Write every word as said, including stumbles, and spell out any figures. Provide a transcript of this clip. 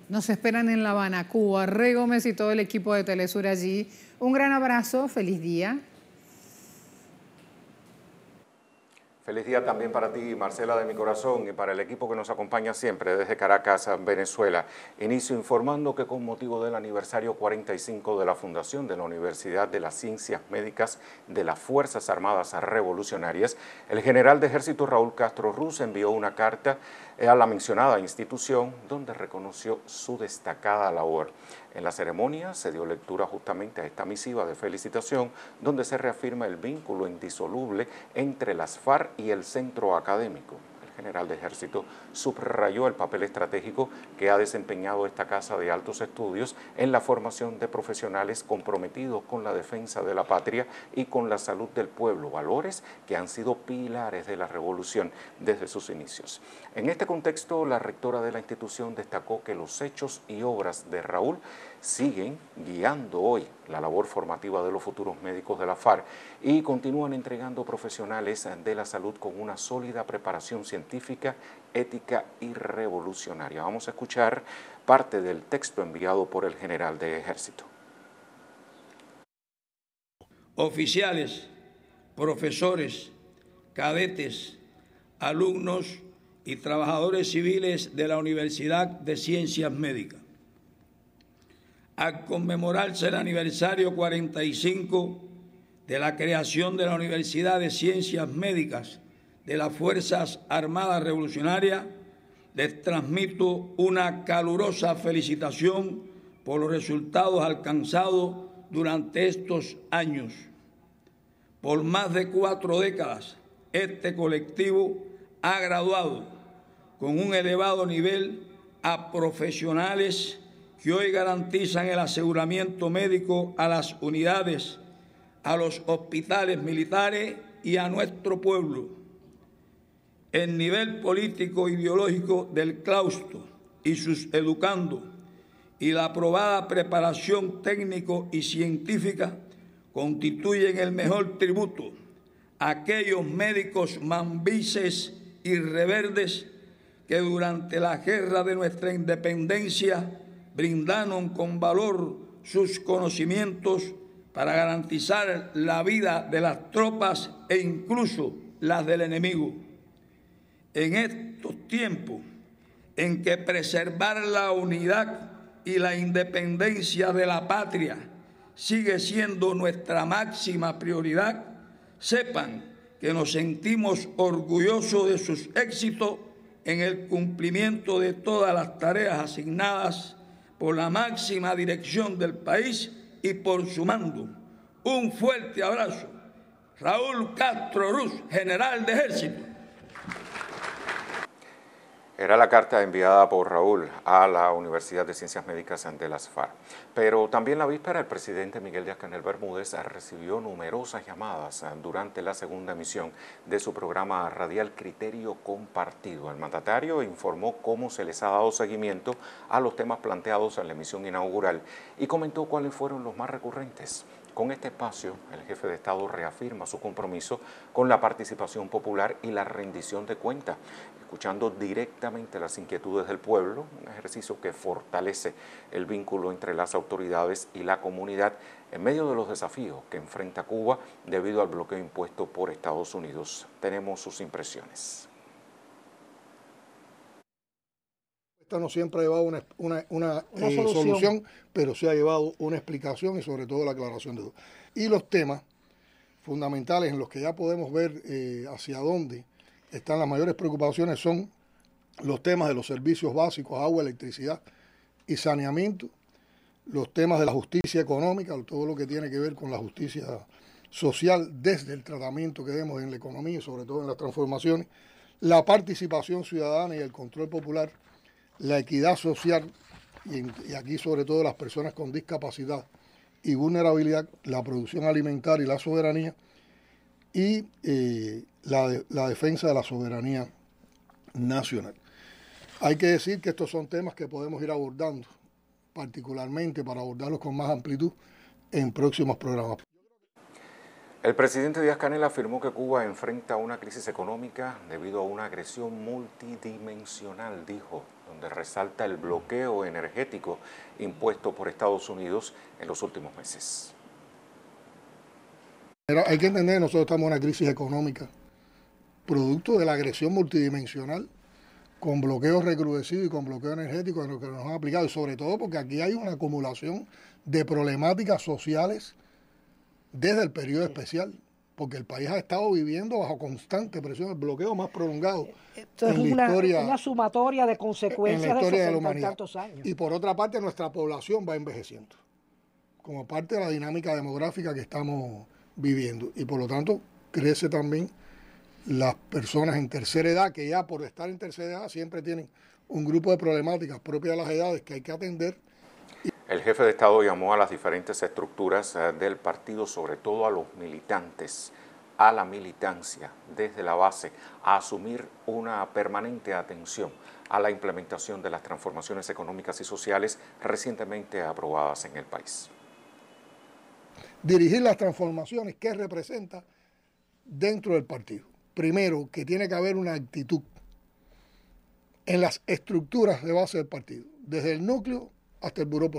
Nos esperan en La Habana, Cuba. Rey Gómez y todo el equipo de Telesur allí. Un gran abrazo, feliz día. Feliz día también para ti, Marcela, de mi corazón, y para el equipo que nos acompaña siempre desde Caracas, Venezuela. Inicio informando que con motivo del aniversario cuarenta y cinco de la fundación de la Universidad de las Ciencias Médicas de las Fuerzas Armadas Revolucionarias, el general de Ejército Raúl Castro Ruz envió una carta a la mencionada institución donde reconoció su destacada labor. En la ceremonia se dio lectura justamente a esta misiva de felicitación donde se reafirma el vínculo indisoluble entre las FARC y el centro académico. El general de Ejército subrayó el papel estratégico que ha desempeñado esta Casa de Altos Estudios en la formación de profesionales comprometidos con la defensa de la patria y con la salud del pueblo, valores que han sido pilares de la revolución desde sus inicios. En este contexto, la rectora de la institución destacó que los hechos y obras de Raúl siguen guiando hoy la labor formativa de los futuros médicos de la FARC y continúan entregando profesionales de la salud con una sólida preparación científica, ética y revolucionaria. Vamos a escuchar parte del texto enviado por el general de Ejército. Oficiales, profesores, cadetes, alumnos y trabajadores civiles de la Universidad de Ciencias Médicas. Al conmemorarse el aniversario cuarenta y cinco de la creación de la Universidad de Ciencias Médicas de las Fuerzas Armadas Revolucionarias, les transmito una calurosa felicitación por los resultados alcanzados durante estos años. Por más de cuatro décadas, este colectivo ha graduado con un elevado nivel a profesionales que hoy garantizan el aseguramiento médico a las unidades, a los hospitales militares y a nuestro pueblo. El nivel político ideológico del claustro y sus educandos y la aprobada preparación técnico y científica constituyen el mejor tributo a aquellos médicos mambises y reverdes que durante la guerra de nuestra independencia brindaron con valor sus conocimientos para garantizar la vida de las tropas e incluso las del enemigo. En estos tiempos en que preservar la unidad y la independencia de la patria sigue siendo nuestra máxima prioridad, sepan que nos sentimos orgullosos de sus éxitos en el cumplimiento de todas las tareas asignadas por la máxima dirección del país y por su mando. Un fuerte abrazo. Raúl Castro Ruz, general de Ejército. Era la carta enviada por Raúl a la Universidad de Ciencias Médicas de las FARC. Pero también la víspera el presidente Miguel Díaz-Canel Bermúdez recibió numerosas llamadas durante la segunda emisión de su programa radial Criterio Compartido. El mandatario informó cómo se les ha dado seguimiento a los temas planteados en la emisión inaugural y comentó cuáles fueron los más recurrentes. Con este espacio, el jefe de Estado reafirma su compromiso con la participación popular y la rendición de cuentas, escuchando directamente las inquietudes del pueblo, un ejercicio que fortalece el vínculo entre las autoridades y la comunidad en medio de los desafíos que enfrenta Cuba debido al bloqueo impuesto por Estados Unidos. Tenemos sus impresiones. Esta no siempre ha llevado una, una, una, una eh, solución. solución, pero sí ha llevado una explicación y sobre todo la aclaración de todo. Y los temas fundamentales en los que ya podemos ver eh, hacia dónde están las mayores preocupaciones son los temas de los servicios básicos, agua, electricidad y saneamiento, los temas de la justicia económica, todo lo que tiene que ver con la justicia social desde el tratamiento que demos en la economía y sobre todo en las transformaciones, la participación ciudadana y el control popular, la equidad social, y, en, y aquí sobre todo las personas con discapacidad y vulnerabilidad, la producción alimentaria y la soberanía, y eh, la, de, la defensa de la soberanía nacional. Hay que decir que estos son temas que podemos ir abordando, particularmente para abordarlos con más amplitud en próximos programas. El presidente Díaz-Canel afirmó que Cuba enfrenta una crisis económica debido a una agresión multidimensional, dijo, donde resalta el bloqueo energético impuesto por Estados Unidos en los últimos meses. Pero hay que entender que nosotros estamos en una crisis económica, producto de la agresión multidimensional, con bloqueos recrudecidos y con bloqueo energético en lo que nos han aplicado, y sobre todo porque aquí hay una acumulación de problemáticas sociales desde el periodo especial, porque el país ha estado viviendo bajo constante presión, el bloqueo más prolongado. Esto es en una, la historia, una sumatoria de consecuencias en la historia de de la sesenta y humanidad. tantos años. Y por otra parte, nuestra población va envejeciendo, como parte de la dinámica demográfica que estamos viviendo. Y por lo tanto, crece también las personas en tercera edad, que ya por estar en tercera edad siempre tienen un grupo de problemáticas propias de las edades que hay que atender. El jefe de Estado llamó a las diferentes estructuras del partido, sobre todo a los militantes, a la militancia desde la base, a asumir una permanente atención a la implementación de las transformaciones económicas y sociales recientemente aprobadas en el país. Dirigir las transformaciones que representa dentro del partido. Primero, que tiene que haber una actitud en las estructuras de base del partido, desde el núcleo hasta el buró político.